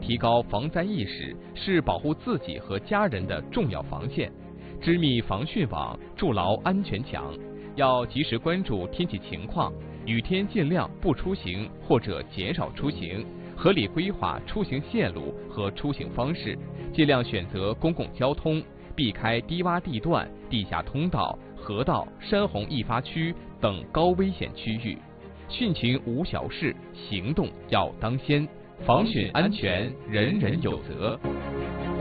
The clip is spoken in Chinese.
提高防灾意识是保护自己和家人的重要防线。织密防汛网，筑牢安全墙。要及时关注天气情况，雨天尽量不出行或者减少出行，合理规划出行线路和出行方式，尽量选择公共交通，避开低洼地段、地下通道、河道、山洪易发区等高危险区域。汛情无小事，行动要当先，防汛安全人人有责。